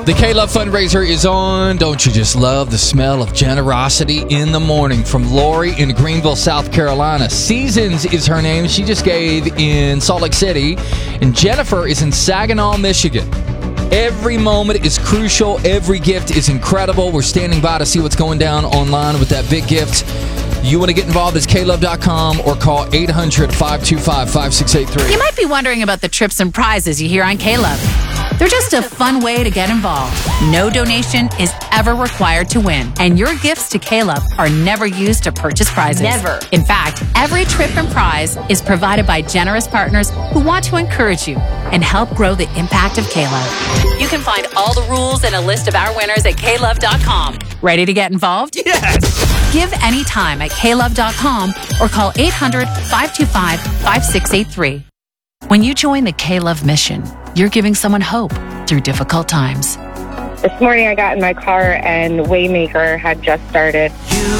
The K-Love fundraiser is on. Don't you just love the smell of generosity in the morning? From Lori in Greenville, South Carolina. Seasons is her name. She just gave in Salt Lake City. And Jennifer is in Saginaw, Michigan. Every moment is crucial. Every gift is incredible. We're standing by to see what's going down online with that big gift. You want to get involved, it's klove.com or call 800-525-5683. You might be wondering about the trips and prizes you hear on K-Love. They're just a fun way to get involved. No donation is ever required to win, and your gifts to K-Love are never used to purchase prizes. Never. In fact, every trip and prize is provided by generous partners who want to encourage you and help grow the impact of K-Love. You can find all the rules and a list of our winners at klove.com. Ready to get involved? Yes! Give anytime at klove.com or call 800-525-5683. When you join the K-Love mission, you're giving someone hope through difficult times. This morning I got in my car and Waymaker had just started.